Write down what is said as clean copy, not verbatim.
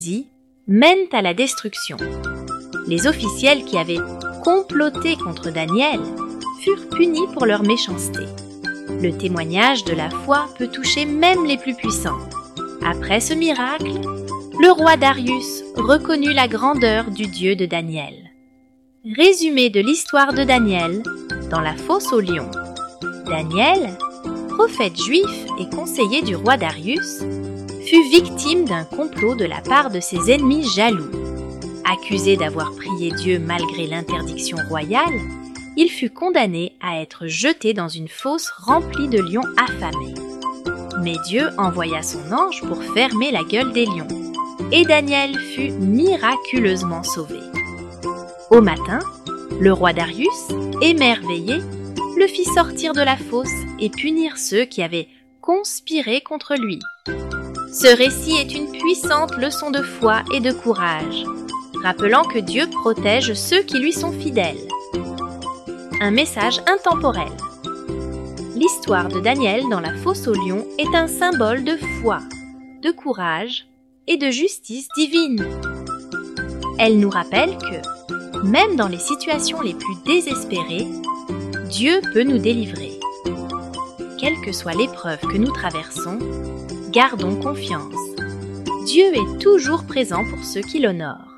mènent à la destruction. Les officiels qui avaient comploté contre Daniel furent punis pour leur méchanceté. Le témoignage de la foi peut toucher même les plus puissants. Après ce miracle, le roi Darius reconnut la grandeur du Dieu de Daniel. Résumé de l'histoire de Daniel dans la fosse aux lions. Daniel, prophète juif et conseiller du roi Darius, fut victime d'un complot de la part de ses ennemis jaloux. Accusé d'avoir prié Dieu malgré l'interdiction royale, il fut condamné à être jeté dans une fosse remplie de lions affamés. Mais Dieu envoya son ange pour fermer la gueule des lions, et Daniel fut miraculeusement sauvé. Au matin, le roi Darius, émerveillé, le fit sortir de la fosse et punir ceux qui avaient conspiré contre lui. Ce récit est une puissante leçon de foi et de courage, rappelant que Dieu protège ceux qui lui sont fidèles. Un message intemporel. L'histoire de Daniel dans la fosse aux lions est un symbole de foi, de courage et de justice divine. Elle nous rappelle que, même dans les situations les plus désespérées, Dieu peut nous délivrer. Quelle que soit l'épreuve que nous traversons, gardons confiance. Dieu est toujours présent pour ceux qui l'honorent.